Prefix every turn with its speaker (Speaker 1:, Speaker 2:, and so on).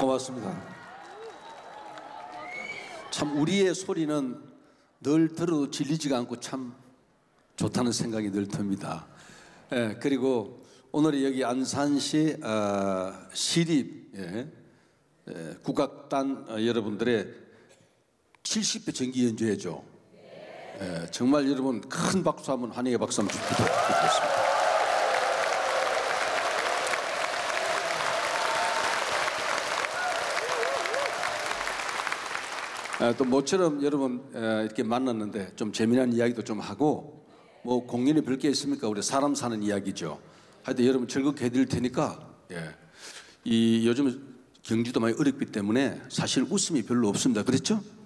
Speaker 1: 고맙습니다. 참 우리의 소리는 늘 들어도 질리지가 않고 참 좋다는 생각이 늘 듭니다. 그리고 오늘 여기 안산시 시립 국악단 여러분들의 70회 정기 연주회죠. 정말 여러분 큰 박수 한번 환영의 박수 한번 부탁드리겠습니다. 또 모처럼 여러분 이렇게 만났는데 좀 재미난 이야기도 좀 하고 뭐 공연이 별 게 있습니까? 우리 사람 사는 이야기죠. 하여튼 여러분 즐겁게 해드릴 테니까 이 요즘 경기도 많이 어렵기 때문에 사실 웃음이 별로 없습니다. 그렇죠?